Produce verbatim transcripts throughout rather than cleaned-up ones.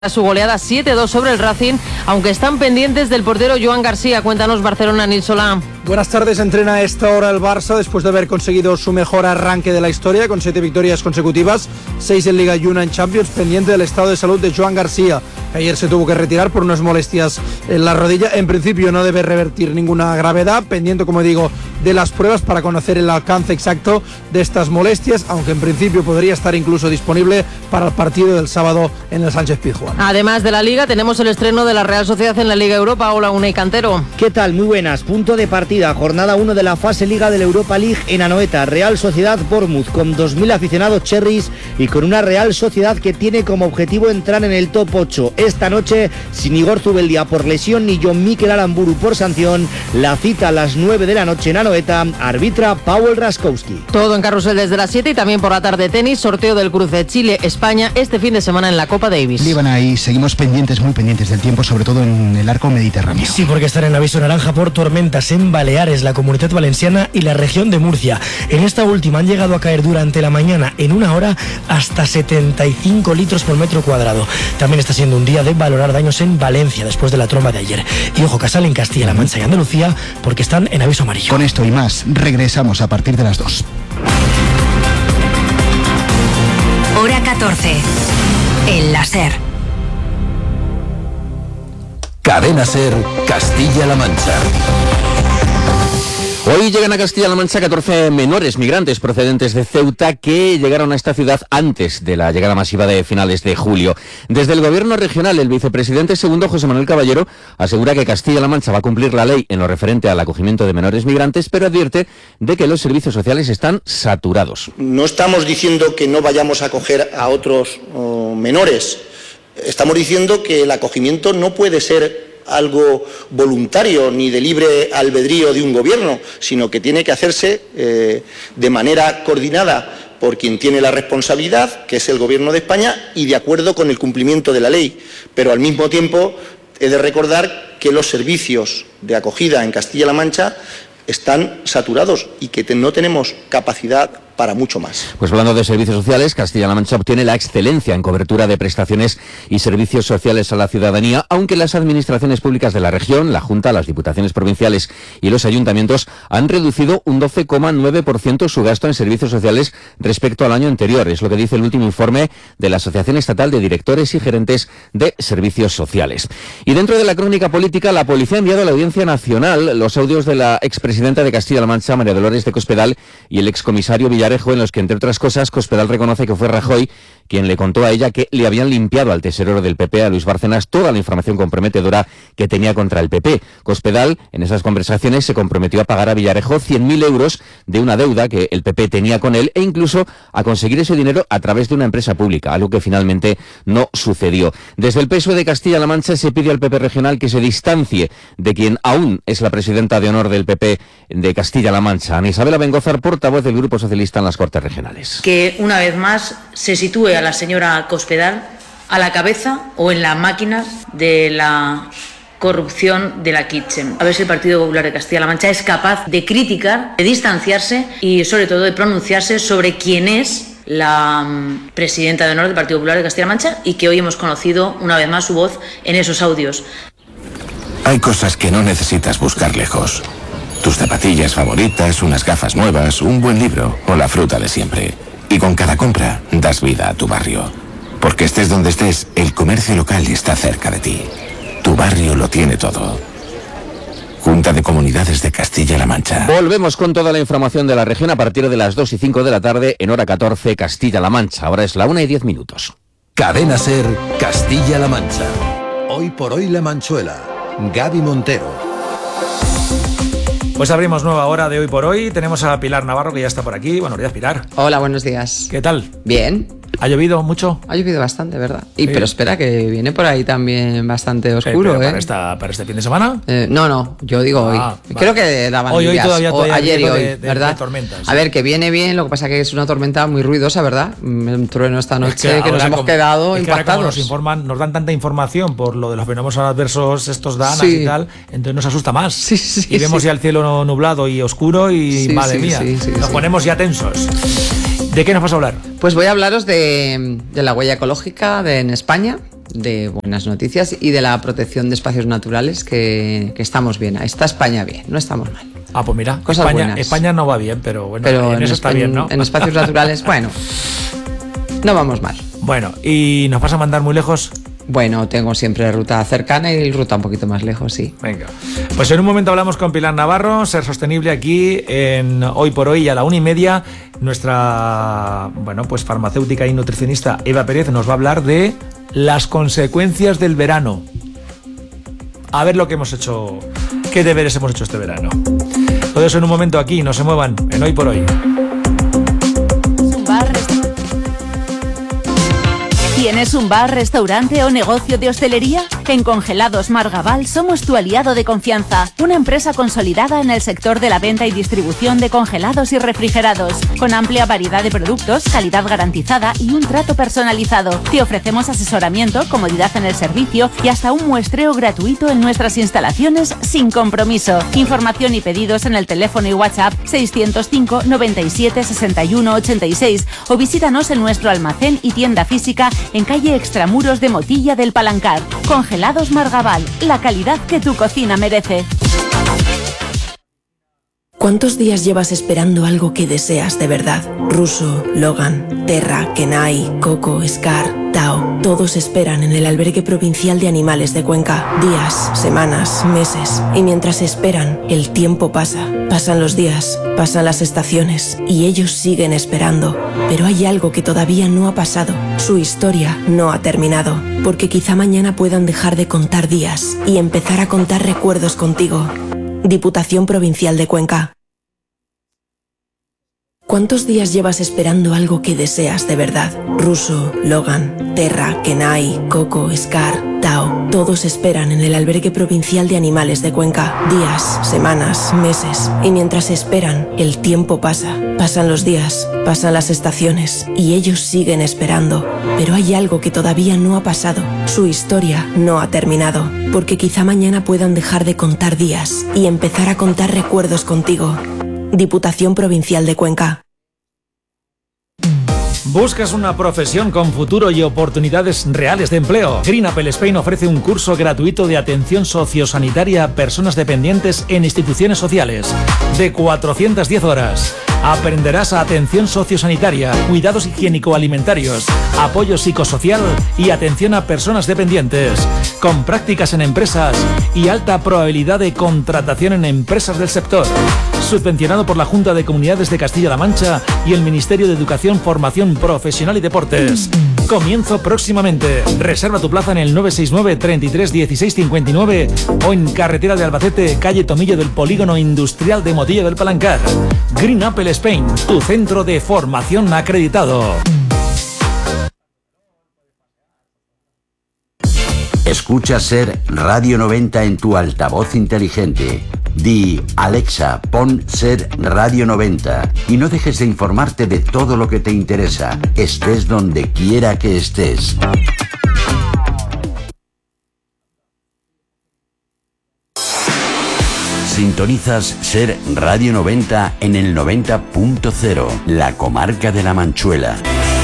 Su goleada siete dos sobre el Racing, aunque están pendientes del portero Joan García. Cuéntanos, Barcelona, Nil Solá. Buenas tardes, entrena a esta hora el Barça después de haber conseguido su mejor arranque de la historia con siete victorias consecutivas, seis en Liga y una en Champions, pendiente del estado de salud de Joan García. Ayer se tuvo que retirar por unas molestias en la rodilla. En principio no debe revertir ninguna gravedad, pendiente, como digo, de las pruebas para conocer el alcance exacto de estas molestias, aunque en principio podría estar incluso disponible para el partido del sábado en el Sánchez Pizjuán. Además de la Liga, tenemos el estreno de la Real Sociedad en la Liga Europa. Hola, Unai Cantero. ¿Qué tal? Muy buenas. Punto de partida, jornada uno de la fase Liga de la Europa League en Anoeta. Real Sociedad Bournemouth con dos mil aficionados cherries y con una Real Sociedad que tiene como objetivo entrar en el top ocho. Esta noche, sin Igor Zubeldia por lesión ni John Mikel Aramburu por sanción, la cita a las nueve de la noche en Anoeta, arbitra Paweł Raskowski. Todo en carrusel desde las siete y también por la tarde tenis, sorteo del cruce Chile-España este fin de semana en la Copa Davis. Y seguimos pendientes, muy pendientes del tiempo, sobre todo en el arco mediterráneo. Sí, porque están en aviso naranja por tormentas en Baleares, la Comunidad Valenciana y la región de Murcia. En esta última han llegado a caer durante la mañana, en una hora, hasta setenta y cinco litros por metro cuadrado. También está siendo un día de valorar daños en Valencia, después de la tromba de ayer. Y ojo, Casal en Castilla-La Mancha y Andalucía, porque están en aviso amarillo. Con esto y más, regresamos a partir de las dos. Hora catorce. El láser. Cadena Ser, Castilla-La Mancha. Hoy llegan a Castilla-La Mancha catorce menores migrantes procedentes de Ceuta que llegaron a esta ciudad antes de la llegada masiva de finales de julio. Desde el gobierno regional, el vicepresidente segundo, José Manuel Caballero, asegura que Castilla-La Mancha va a cumplir la ley en lo referente al acogimiento de menores migrantes, pero advierte de que los servicios sociales están saturados. No estamos diciendo que no vayamos a acoger a otros oh, menores. Estamos diciendo que el acogimiento no puede ser algo voluntario ni de libre albedrío de un gobierno, sino que tiene que hacerse eh, de manera coordinada por quien tiene la responsabilidad, que es el Gobierno de España, y de acuerdo con el cumplimiento de la ley. Pero al mismo tiempo he de recordar que los servicios de acogida en Castilla-La Mancha están saturados y que te, no tenemos capacidad para mucho más. Pues hablando de servicios sociales, Castilla-La Mancha obtiene la excelencia en cobertura de prestaciones y servicios sociales a la ciudadanía, aunque las administraciones públicas de la región, la Junta, las diputaciones provinciales y los ayuntamientos han reducido un doce coma nueve por ciento su gasto en servicios sociales respecto al año anterior. Es lo que dice el último informe de la Asociación Estatal de Directores y Gerentes de Servicios Sociales. Y dentro de la crónica política, la policía ha enviado a la Audiencia Nacional los audios de la expresidenta de Castilla-La Mancha, María Dolores de Cospedal, y el excomisario Villarejo, en los que, entre otras cosas, Cospedal reconoce que fue Rajoy quien le contó a ella que le habían limpiado al tesorero del P P, a Luis Bárcenas, toda la información comprometedora que tenía contra el P P. Cospedal, en esas conversaciones, se comprometió a pagar a Villarejo cien mil euros de una deuda que el P P tenía con él e incluso a conseguir ese dinero a través de una empresa pública, algo que finalmente no sucedió. Desde el P S O E de Castilla-La Mancha se pide al P P regional que se distancie de quien aún es la presidenta de honor del P P de Castilla-La Mancha, Ana Isabel Abengozar, portavoz del Grupo Socialista en las Cortes Regionales. Que una vez más se sitúe a la señora Cospedal a la cabeza o en las máquinas de la corrupción de la Kitchen. A ver si el Partido Popular de Castilla-La Mancha es capaz de criticar, de distanciarse y sobre todo de pronunciarse sobre quién es la um, presidenta de honor del Partido Popular de Castilla-La Mancha y que hoy hemos conocido una vez más su voz en esos audios. Hay cosas que no necesitas buscar lejos. Tus zapatillas favoritas, unas gafas nuevas, un buen libro o la fruta de siempre. Y con cada compra das vida a tu barrio. Porque estés donde estés, el comercio local está cerca de ti. Tu barrio lo tiene todo. Junta de Comunidades de Castilla-La Mancha. Volvemos con toda la información de la región a partir de las dos y cinco de la tarde en hora catorce, Castilla-La Mancha. Ahora es la una y diez minutos. Cadena Ser, Castilla-La Mancha. Hoy por hoy La Manchuela. Gaby Montero. Pues abrimos nueva hora de Hoy por Hoy. Tenemos a Pilar Navarro, que ya está por aquí. Buenos días, Pilar. Hola, buenos días. ¿Qué tal? Bien. ¿Ha llovido mucho? Ha llovido bastante, ¿verdad? Y, sí. Pero espera, que viene por ahí también bastante oscuro, ¿Pero ¿eh? Para, esta, ¿Para este fin de semana? Eh, no, no, yo digo hoy. Ah, Creo vale. que daban hoy, hoy días, todavía, todavía ayer y hoy, de, de, ¿verdad? De tormentas, sí. A ver, que viene bien, lo que pasa que es una tormenta muy ruidosa, ¿verdad? Un trueno esta noche es que, que nos hemos como, quedado es que impactados. Como nos informan, nos dan tanta información por lo de los fenómenos adversos estos danas sí. y tal, entonces nos asusta más. Sí, sí, y vemos sí. ya el cielo nublado y oscuro y sí, madre sí, mía, sí, sí, nos sí. ponemos ya tensos. ¿De qué nos vas a hablar? Pues voy a hablaros de, de la huella ecológica de, en España. de buenas noticias y de la protección de espacios naturales, que, que estamos bien. Está España bien, no estamos mal. Ah, pues mira, Cosas España, buenas. España no va bien, pero bueno, pero en, en eso está en, bien, ¿no? En espacios naturales, bueno, no vamos mal. Bueno, ¿y nos vas a mandar muy lejos? Bueno, tengo siempre ruta cercana y ruta un poquito más lejos, sí. Venga. Pues en un momento hablamos con Pilar Navarro, Ser Sostenible, aquí en Hoy por Hoy, a la una y media. Nuestra, bueno, pues farmacéutica y nutricionista Eva Pérez nos va a hablar de las consecuencias del verano. A ver lo que hemos hecho, qué deberes hemos hecho este verano. Todo eso en un momento aquí, no se muevan, en Hoy por Hoy. ¿Tienes un bar, restaurante o negocio de hostelería? En Congelados Margabal somos tu aliado de confianza, una empresa consolidada en el sector de la venta y distribución de congelados y refrigerados, con amplia variedad de productos, calidad garantizada y un trato personalizado. Te ofrecemos asesoramiento, comodidad en el servicio y hasta un muestreo gratuito en nuestras instalaciones sin compromiso. Información y pedidos en el teléfono y WhatsApp seiscientos cinco noventa y siete sesenta y uno ochenta y seis o visítanos en nuestro almacén y tienda física en calle Extramuros de Motilla del Palancar. Congelados Margabal, la calidad que tu cocina merece. ¿Cuántos días llevas esperando algo que deseas de verdad? Russo, Logan, Terra, Kenai, Coco, Scar, Tao, todos esperan en el albergue provincial de animales de Cuenca. Días, semanas, meses. Y mientras esperan, el tiempo pasa. Pasan los días, pasan las estaciones y ellos siguen esperando. Pero hay algo que todavía no ha pasado. Su historia no ha terminado. Porque quizá mañana puedan dejar de contar días y empezar a contar recuerdos contigo. Diputación Provincial de Cuenca. ¿Cuántos días llevas esperando algo que deseas de verdad? Russo, Logan, Terra, Kenai, Coco, Scar, Tao, todos esperan en el albergue provincial de animales de Cuenca. Días, semanas, meses. Y mientras esperan, el tiempo pasa. Pasan los días, pasan las estaciones y ellos siguen esperando. Pero hay algo que todavía no ha pasado. Su historia no ha terminado. Porque quizá mañana puedan dejar de contar días y empezar a contar recuerdos contigo. Diputación Provincial de Cuenca. ¿Buscas una profesión con futuro y oportunidades reales de empleo? Green Apple Spain ofrece un curso gratuito de atención sociosanitaria a personas dependientes en instituciones sociales, de cuatrocientas diez horas. Aprenderás atención sociosanitaria, cuidados higiénico-alimentarios, apoyo psicosocial y atención a personas dependientes, con prácticas en empresas y alta probabilidad de contratación en empresas del sector. Subvencionado por la Junta de Comunidades de Castilla-La Mancha y el Ministerio de Educación, Formación Profesional y Deportes. Comienzo próximamente. Reserva tu plaza en el nueve seis nueve, treinta y tres, dieciséis cincuenta y nueve o en Carretera de Albacete, calle Tomillo del Polígono Industrial de Motilla del Palancar. Green Apple Spain, tu centro de formación acreditado. Escucha Ser Radio noventa en tu altavoz inteligente. Di, Alexa, pon Ser Radio noventa y no dejes de informarte de todo lo que te interesa, estés donde quiera que estés. Sintonizas Ser Radio noventa en el noventa punto cero, la comarca de La Manchuela.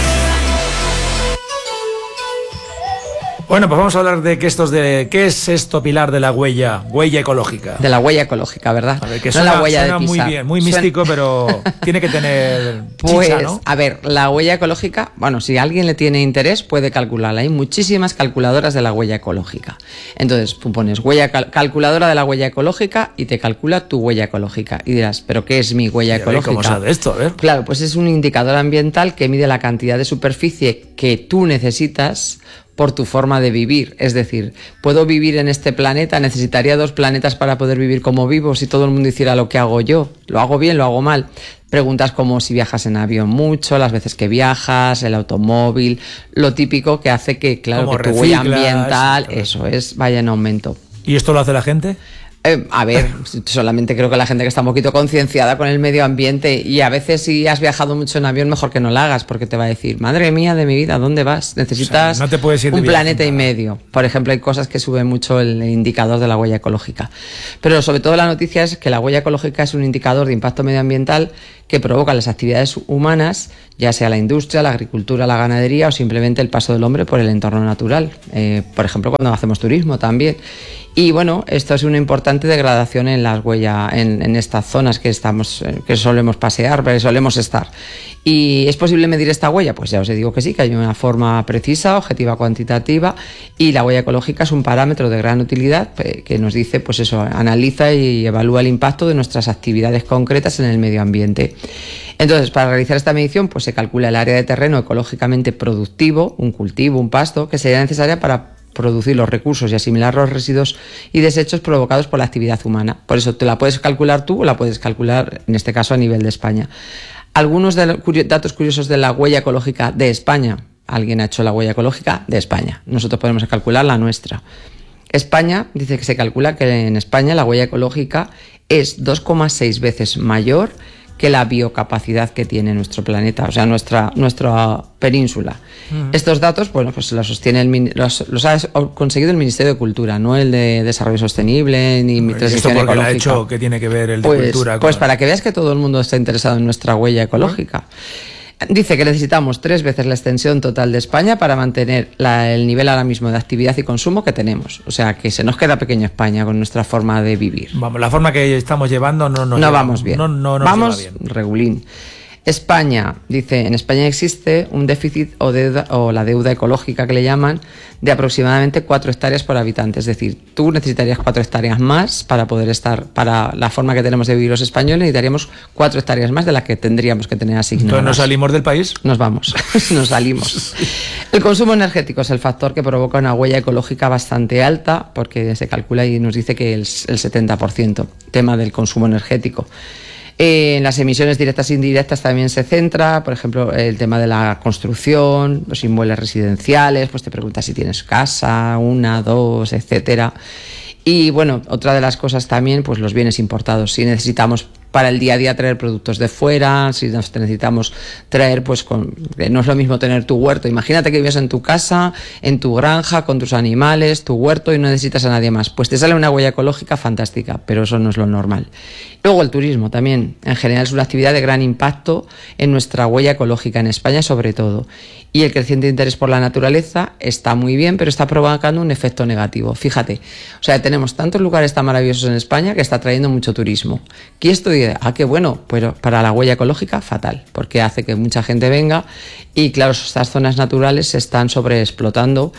Bueno, pues vamos a hablar de que estos de qué es esto, Pilar, de la huella, huella ecológica. De la huella ecológica, ¿verdad? A ver, que no suena, la huella suena de muy pisar. bien, muy Suena... místico, pero tiene que tener Pues, chicha, ¿no? a ver, la huella ecológica, bueno, si alguien le tiene interés puede calcularla. Hay muchísimas calculadoras de la huella ecológica. Entonces, tú pones huella cal calculadora de la huella ecológica y te calcula tu huella ecológica. Y dirás, ¿pero qué es mi huella Y a ver, ecológica? ¿cómo sabe esto? A ver. Claro, pues es un indicador ambiental que mide la cantidad de superficie que tú necesitas por tu forma de vivir. Es decir, ¿puedo vivir en este planeta? ¿Necesitaría dos planetas para poder vivir como vivo si todo el mundo hiciera lo que hago yo? ¿Lo hago bien? ¿Lo hago mal? Preguntas como si viajas en avión mucho, las veces que viajas, el automóvil, lo típico que hace que, claro, Como que tu huella reciclas, ambiental, todo eso es, vaya en aumento. ¿Y esto lo hace la gente? Eh, a ver, solamente creo que la gente que está un poquito concienciada con el medio ambiente, y a veces si has viajado mucho en avión mejor que no lo hagas, porque te va a decir, madre mía de mi vida, ¿dónde vas? Necesitas O sea, no te puedes ir de un viaje, planeta y medio. Por ejemplo, hay cosas que suben mucho el indicador de la huella ecológica. Pero sobre todo la noticia es que la huella ecológica es un indicador de impacto medioambiental que provocan las actividades humanas, ya sea la industria, la agricultura, la ganadería o simplemente el paso del hombre por el entorno natural. Eh, por ejemplo, cuando hacemos turismo también. Y bueno, esto es una importante degradación en las huellas, en, en estas zonas que estamos, que solemos pasear, que solemos estar. ¿Y es posible medir esta huella? Pues ya os digo que sí, que hay una forma precisa, objetiva, cuantitativa, y la huella ecológica es un parámetro de gran utilidad que nos dice, pues eso, analiza y evalúa el impacto de nuestras actividades concretas en el medio ambiente. Entonces, para realizar esta medición, pues se calcula el área de terreno ecológicamente productivo, un cultivo, un pasto, que sería necesaria para producir los recursos y asimilar los residuos y desechos provocados por la actividad humana. Por eso te la puedes calcular tú o la puedes calcular, en este caso, a nivel de España. Algunos de los datos curiosos de la huella ecológica de España. Alguien ha hecho la huella ecológica de España. Nosotros podemos calcular la nuestra. España, dice que se calcula que en España la huella ecológica es dos coma seis veces mayor que la biocapacidad que tiene nuestro planeta, o sea, nuestra, nuestra península. Uh-huh. Estos datos, bueno, pues los sostiene el, los, los ha conseguido el Ministerio de Cultura, no el de Desarrollo Sostenible ni Transición Ecológica. ¿Lo ha hecho? ¿Qué tiene que ver el de pues, Cultura? Con... Pues para que veas que todo el mundo está interesado en nuestra huella ecológica. Uh-huh. Dice que necesitamos tres veces la extensión total de España para mantener la, el nivel ahora mismo de actividad y consumo que tenemos. O sea, que se nos queda pequeño España con nuestra forma de vivir. Vamos, la forma que estamos llevando no nos No lleva, vamos bien. No, no nos vamos lleva bien. regulín. España, dice, en España existe un déficit o, deuda, o la deuda ecológica que le llaman, de aproximadamente cuatro hectáreas por habitante. Es decir, tú necesitarías cuatro hectáreas más para poder estar, para la forma que tenemos de vivir los españoles, necesitaríamos cuatro hectáreas más de las que tendríamos que tener asignadas. Entonces, ¿nos salimos del país? Nos vamos, nos salimos. El consumo energético es el factor que provoca una huella ecológica bastante alta, porque se calcula y nos dice que el, el setenta por ciento, tema del consumo energético. Eh, en las emisiones directas e indirectas también se centra, por ejemplo, el tema de la construcción, los inmuebles residenciales, pues te preguntas si tienes casa, una, dos, etcétera. Y bueno, otra de las cosas también, pues los bienes importados. Si necesitamos para el día a día traer productos de fuera, si nos necesitamos traer, pues con, no es lo mismo tener tu huerto. Imagínate que vives en tu casa, en tu granja, con tus animales, tu huerto y no necesitas a nadie más. Pues te sale una huella ecológica fantástica, pero eso no es lo normal. Luego el turismo también, en general es una actividad de gran impacto en nuestra huella ecológica, en España sobre todo. Y el creciente interés por la naturaleza está muy bien, pero está provocando un efecto negativo. Fíjate, o sea, tenemos tantos lugares tan maravillosos en España que está trayendo mucho turismo. Y esto dice, ah, qué bueno, pero para la huella ecológica, fatal, porque hace que mucha gente venga y claro, estas zonas naturales se están sobreexplotando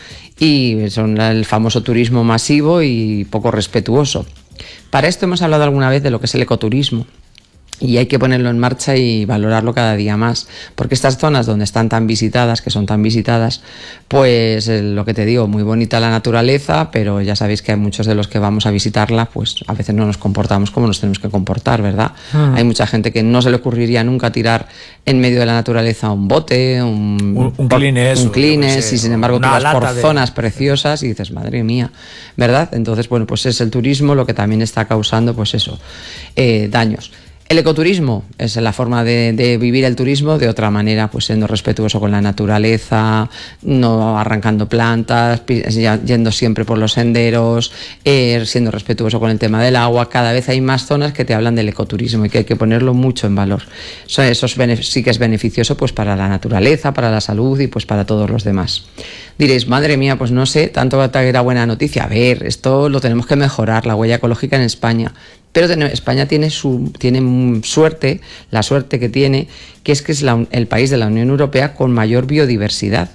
y son el famoso turismo masivo y poco respetuoso. Para esto hemos hablado alguna vez de lo que es el ecoturismo. Y hay que ponerlo en marcha y valorarlo cada día más, porque estas zonas donde están tan visitadas, que son tan visitadas, pues eh, lo que te digo, muy bonita la naturaleza, pero ya sabéis que hay muchos de los que vamos a visitarla, pues a veces no nos comportamos como nos tenemos que comportar, ¿verdad? Ah. Hay mucha gente que no se le ocurriría nunca tirar en medio de la naturaleza un bote, un, un, un clines, un clines y sin embargo tú vas por de... zonas preciosas y dices, madre mía, ¿verdad? Entonces, bueno, pues es el turismo lo que también está causando, pues eso, eh, daños. El ecoturismo es la forma de, de vivir el turismo de otra manera, pues siendo respetuoso con la naturaleza, no arrancando plantas, yendo siempre por los senderos, eh, siendo respetuoso con el tema del agua. Cada vez hay más zonas que te hablan del ecoturismo y que hay que ponerlo mucho en valor. Eso, eso es, sí que es beneficioso pues para la naturaleza, para la salud y pues para todos los demás. Diréis, madre mía, pues no sé, tanto era buena noticia. A ver, esto lo tenemos que mejorar, la huella ecológica en España. Pero España tiene su tiene suerte, la suerte que tiene, que es que es la, el país de la Unión Europea con mayor biodiversidad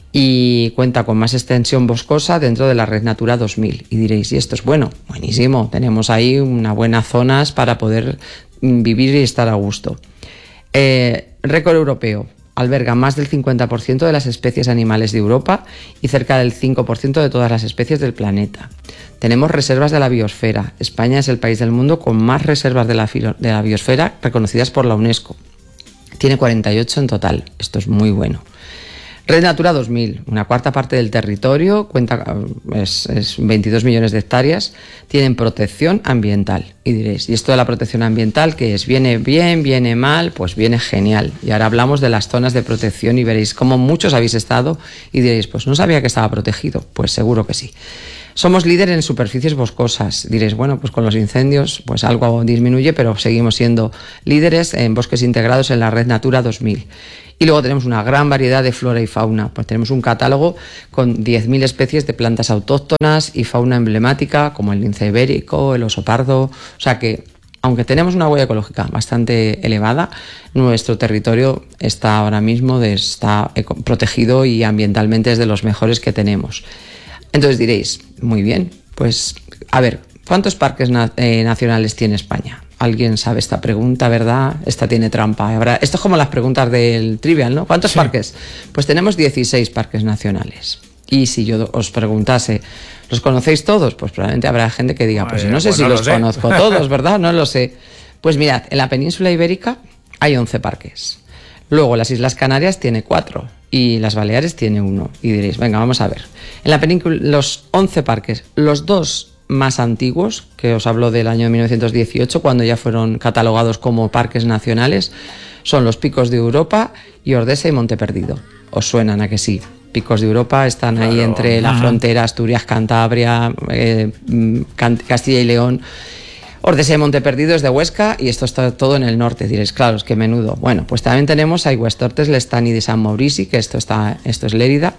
y cuenta con más extensión boscosa dentro de la Red Natura dos mil. Y diréis, ¿y esto es bueno? Buenísimo, tenemos ahí unas buenas zonas para poder vivir y estar a gusto. Eh, récord europeo. Alberga más del cincuenta por ciento de las especies animales de Europa y cerca del cinco por ciento de todas las especies del planeta. Tenemos reservas de la biosfera. España es el país del mundo con más reservas de la, de la biosfera reconocidas por la UNESCO. Tiene cuarenta y ocho en total. Esto es muy bueno. Red Natura dos mil, una cuarta parte del territorio, cuenta es, es veintidós millones de hectáreas, tienen protección ambiental. Y diréis, ¿y esto de la protección ambiental qué es? ¿Viene bien, viene mal? Pues viene genial. Y ahora hablamos de las zonas de protección y veréis cómo muchos habéis estado y diréis, pues no sabía que estaba protegido. Pues seguro que sí. Somos líder en superficies boscosas. Diréis, bueno, pues con los incendios pues algo disminuye, pero seguimos siendo líderes en bosques integrados en la red Natura dos mil. Y luego tenemos una gran variedad de flora y fauna. Pues tenemos un catálogo con diez mil especies de plantas autóctonas y fauna emblemática, como el lince ibérico, el oso pardo. O sea que, aunque tenemos una huella ecológica bastante elevada, nuestro territorio está ahora mismo de, está protegido y ambientalmente es de los mejores que tenemos. Entonces diréis, muy bien, pues a ver, ¿cuántos parques na- eh, nacionales tiene España? Alguien sabe esta pregunta, ¿verdad? Esta tiene trampa. Habrá... Esto es como las preguntas del Trivial, ¿no? ¿Cuántos sí. parques? Pues tenemos dieciséis parques nacionales. Y si yo os preguntase, ¿los conocéis todos? Pues probablemente habrá gente que diga, pues yo no sé pues si no los lo conozco todos, ¿verdad? No lo sé. Pues mirad, en la península ibérica hay once parques. Luego las Islas Canarias tiene cuatro y las Baleares tiene uno. Y diréis, venga, vamos a ver. En la península, los once parques, los dos más antiguos, que os hablo del año mil novecientos dieciocho, cuando ya fueron catalogados como parques nacionales, son los Picos de Europa y Ordesa y Monte Perdido. ¿Os suenan a que sí? Picos de Europa están claro. ahí entre la frontera Asturias-Cantabria, eh, Castilla y León. Ordesa y Monte Perdido es de Huesca y esto está todo en el norte. Diréis, claro, es que menudo. Bueno, pues también tenemos Aigüestortes, Lestany de San Maurici, que esto, está, esto es Lérida.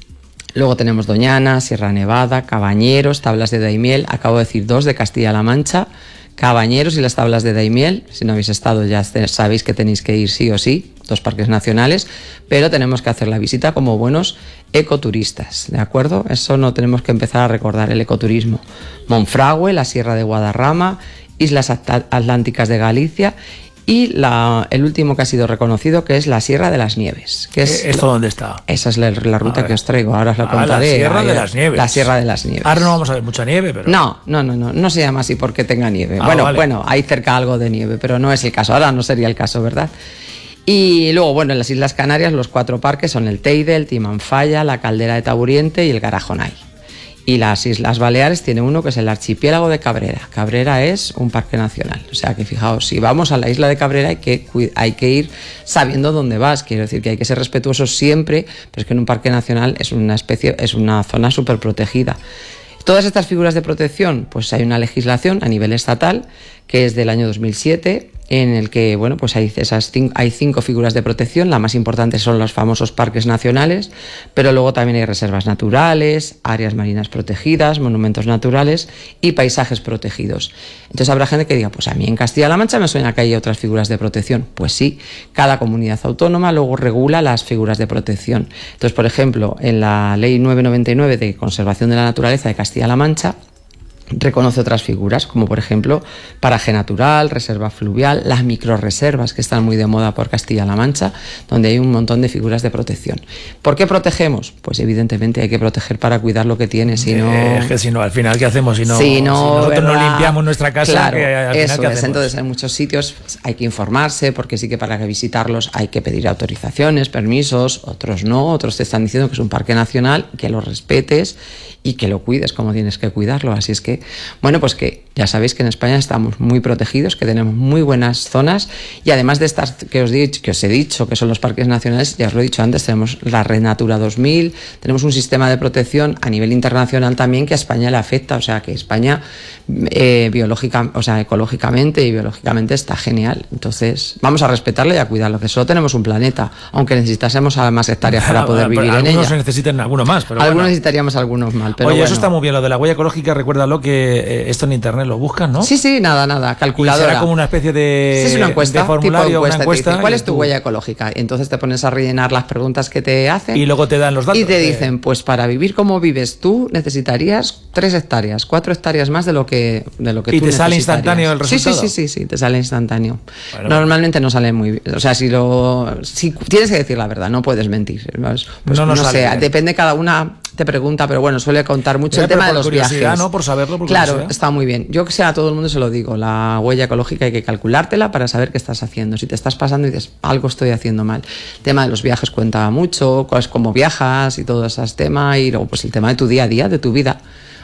Luego tenemos Doñana, Sierra Nevada, Cabañeros, Tablas de Daimiel. Acabo de decir dos de Castilla-La Mancha. Cabañeros y las Tablas de Daimiel. Si no habéis estado ya sabéis que tenéis que ir sí o sí. Dos parques nacionales. Pero tenemos que hacer la visita como buenos ecoturistas. ¿De acuerdo? Eso no tenemos que empezar a recordar, el ecoturismo. Monfragüe, la Sierra de Guadarrama, Islas Atlánticas de Galicia... Y la, el último que ha sido reconocido, que es la Sierra de las Nieves. Que es, ¿Esto dónde está? Esa es la, la ruta que os traigo, ahora os la contaré. Ah, la Sierra Ahí, de las Nieves. La Sierra de las Nieves. Ahora no vamos a ver mucha nieve, pero... No, no, no, no, no se llama así porque tenga nieve. Ah, bueno, vale. bueno, hay cerca algo de nieve, pero no es el caso. Ahora no sería el caso, ¿verdad? Y luego, bueno, en las Islas Canarias los cuatro parques son el Teide, el Timanfaya, la Caldera de Taburiente y el Garajonay. Y las Islas Baleares tiene uno que es el archipiélago de Cabrera. Cabrera es un parque nacional. O sea que fijaos, si vamos a la isla de Cabrera hay que, hay que ir sabiendo dónde vas. Quiero decir que hay que ser respetuosos siempre, pero es que en un parque nacional es una especie, es una zona súper protegida. Todas estas figuras de protección, pues hay una legislación a nivel estatal que es del año dos mil siete, en el que, bueno, pues hay esas cinco, hay cinco figuras de protección. La más importante son los famosos parques nacionales, pero luego también hay reservas naturales, áreas marinas protegidas, monumentos naturales y paisajes protegidos. Entonces habrá gente que diga, pues a mí en Castilla-La Mancha me suena que hay otras figuras de protección. Pues sí, cada comunidad autónoma luego regula las figuras de protección. Entonces, por ejemplo, en la Ley nueve noventa y nueve de Conservación de la Naturaleza de Castilla-La Mancha, reconoce otras figuras, como por ejemplo paraje natural, reserva fluvial, las microreservas que están muy de moda por Castilla-La Mancha, donde hay un montón de figuras de protección. ¿Por qué protegemos? Pues evidentemente hay que proteger para cuidar lo que tiene, si no... Eh, es que si no, al final, ¿qué hacemos? Si, no, si, no, si nosotros ¿verdad? no limpiamos nuestra casa, claro, ¿qué, al eso final, ¿qué es. hacemos? Entonces en muchos sitios hay que informarse, porque sí que para visitarlos hay que pedir autorizaciones, permisos, otros no, otros te están diciendo que es un parque nacional, que lo respetes y que lo cuides como tienes que cuidarlo. Así es que, bueno, pues que ya sabéis que en España estamos muy protegidos, que tenemos muy buenas zonas, y además de estas que os, dicho, que os he dicho, que son los parques nacionales, ya os lo he dicho antes, tenemos la Red Natura dos mil, tenemos un sistema de protección a nivel internacional también que a España le afecta. O sea que España eh, biológica, o sea, ecológicamente y biológicamente está genial. Entonces vamos a respetarlo y a cuidarlo, que solo tenemos un planeta, aunque necesitásemos más hectáreas para poder vivir en ella. Algunos necesitan algunos más, pero algunos bueno. necesitaríamos algunos más. Pero Oye, bueno. eso está muy bien, lo de la huella ecológica, recuérdalo que eh, esto en internet lo buscan, ¿no? Sí, sí, nada, nada, calculadora. Y será como una especie de, sí, es una encuesta, de formulario, tipo encuesta, una encuesta. Te dice, ¿cuál es tu tú... huella ecológica? Y entonces te pones a rellenar las preguntas que te hacen. Y luego te dan los datos. Y te dicen, pues para vivir como vives tú necesitarías tres hectáreas, cuatro hectáreas más de lo que, de lo que ¿Y tú te sale instantáneo el resultado? Sí, sí, sí, sí, sí, te sale instantáneo. Bueno, Normalmente no sale muy bien. O sea, si lo... Si tienes que decir la verdad, no puedes mentir. Pues, no, no, no sale sé, bien. depende, cada una te pregunta, pero bueno, suele contar mucho Mira, el tema de por los curiosidad, viajes. ¿no? Por saberlo, por Claro, curiosidad. está muy bien. Yo que sé, a todo el mundo se lo digo, la huella ecológica hay que calculártela para saber qué estás haciendo. Si te estás pasando y dices, algo estoy haciendo mal. El tema de los viajes cuenta mucho, cómo viajas y todo ese tema, y luego pues el tema de tu día a día, de tu vida.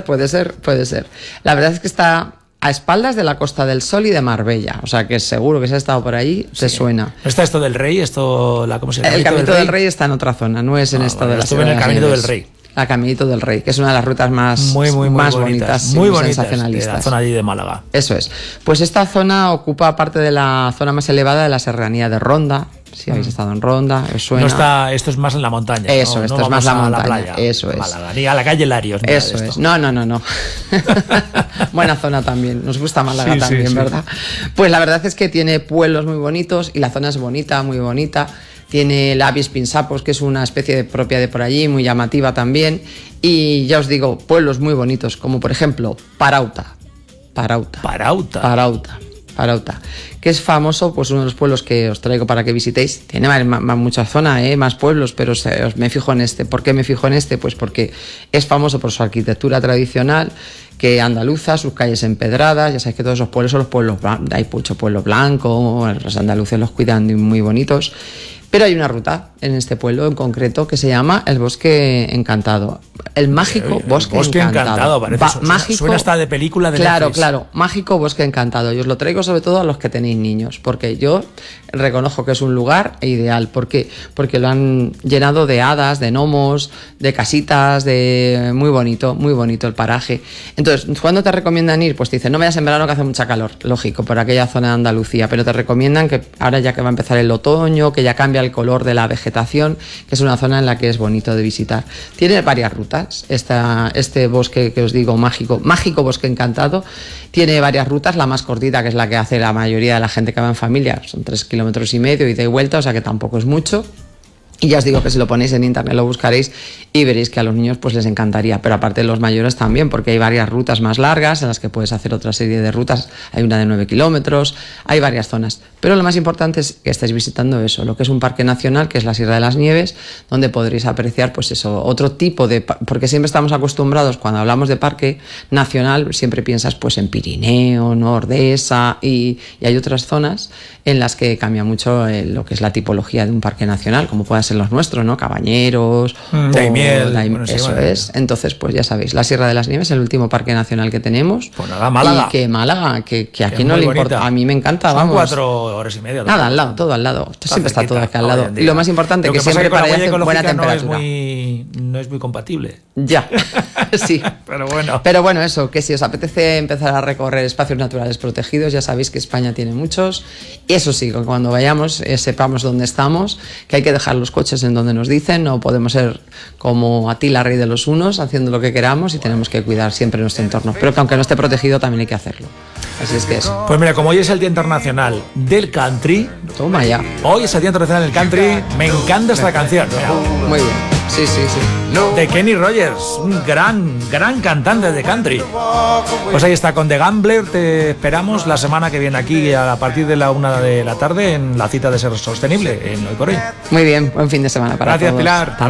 ser, puede ser, puede ser. La verdad es que está a espaldas de la Costa del Sol y de Marbella, o sea que seguro que si has estado por allí te Sí. suena. ¿No está esto del Rey? Esto, la, ¿cómo se llama? El Caminito del Rey está en otra zona, no es en Ah, esto bueno, de la estuve Sierra en el de las Caminito Nieves. del Rey. La Caminito del Rey, que es una de las rutas más, Muy, muy, muy más bonitas, bonitas, muy y bonitas, de sensacionalistas. la zona allí de Málaga. Eso es. Pues esta zona ocupa parte de la zona más elevada de la serranía de Ronda. Si habéis Mm. estado en Ronda, os suena. No está, esto es más en la montaña. Eso, no, esto no es más vamos la a montaña. playa, Eso es. Málaga, ni a la calle Larios. ni nada Eso de es. esto. No, no, no, no. Buena zona también. Nos gusta Málaga Sí, sí, también, sí. ¿verdad? Pues la verdad es que tiene pueblos muy bonitos y la zona es bonita, muy bonita. Tiene la Avis Pinsapos, que es una especie de propia de por allí, muy llamativa también. Y ya os digo, pueblos muy bonitos, como por ejemplo Parauta. Parauta. Parauta. Parauta. Parauta, que es famoso, pues uno de los pueblos que os traigo para que visitéis. Tiene más, más, mucha zona, ¿eh? Más pueblos, pero os, os me fijo en este. ¿Por qué me fijo en este? Pues porque es famoso por su arquitectura tradicional, que andaluza, sus calles empedradas. Ya sabéis que todos esos pueblos son los pueblos blancos. Hay mucho pueblo blanco, los andaluces los cuidan de muy bonitos. Pero hay una ruta en este pueblo en concreto que se llama el Bosque Encantado. El mágico Oye, el Bosque, Bosque Encantado. Encantado, parece, Va- suena- mágico, suena hasta de película de Claro, Netflix. claro. Mágico Bosque Encantado. Y os lo traigo sobre todo a los que tenéis niños, porque yo reconozco que es un lugar ideal. ¿Por qué? Porque lo han llenado de hadas, de gnomos, de casitas, de muy bonito, muy bonito el paraje. Entonces, ¿cuándo te recomiendan ir? Pues te dicen, no vayas en verano que hace mucha calor, lógico, por aquella zona de Andalucía, pero te recomiendan que ahora ya que va a empezar el otoño, que ya cambia el color de la vegetación, que es una zona en la que es bonito de visitar. Tiene varias rutas, esta, este bosque que os digo, mágico, mágico Bosque Encantado, tiene varias rutas, la más cortita, que es la que hace la mayoría de la gente que va en familia, son tres kilómetros y medio, ida y vuelta, o sea que tampoco es mucho. Y ya os digo que si lo ponéis en internet lo buscaréis y veréis que a los niños pues les encantaría, pero aparte de los mayores también, porque hay varias rutas más largas en las que puedes hacer otra serie de rutas, hay una de nueve kilómetros, hay varias zonas, pero lo más importante es que estáis visitando eso, lo que es un parque nacional, que es la Sierra de las Nieves, donde podréis apreciar pues eso, otro tipo de, porque siempre estamos acostumbrados cuando hablamos de parque nacional, siempre piensas pues en Pirineo, ¿no? Ordesa, y, y hay otras zonas en las que cambia mucho eh, lo que es la tipología de un parque nacional, como pueda ser los nuestros, ¿no? Cabañeros, Mm, Daimiel, Daim- bueno, sí, eso bueno. es. Entonces, pues ya sabéis, la Sierra de las Nieves es el último parque nacional que tenemos. Pues nada, Málaga. Y que Málaga, que, que aquí Que es no muy le importa. bonita. A mí me encanta, Son vamos. cuatro horas y media. Nada, al lado, todo al lado. Esto siempre está todo aquí al hoy lado. en Y día. lo más importante, Lo que, que pasa siempre es que con para la allá huella hace buena ecológica no es, temperatura. muy, no es muy compatible. Ya, sí. Pero bueno. Pero bueno, eso, que si os apetece empezar a recorrer espacios naturales protegidos, ya sabéis que España tiene muchos. Y eso sí, que cuando vayamos eh, sepamos dónde estamos, que hay que dejar los coches en donde nos dicen, no podemos ser como Atila, rey de los unos, haciendo lo que queramos y tenemos que cuidar siempre nuestro entorno. Pero que aunque no esté protegido, también hay que hacerlo. Así es que eso. Pues mira, como hoy es el Día Internacional del Country. Toma ya. Hoy es el Día Internacional del Country. Me encanta esta canción. Mira. Muy bien. Sí, sí, sí. De Kenny Rogers, un gran, gran cantante de country. Pues ahí está, con The Gambler. Te esperamos la semana que viene aquí a partir de la una de la tarde en la cita de Ser Sostenible en Hoy por Hoy. Muy bien, buen fin de semana para Gracias, todos. Pilar. Hasta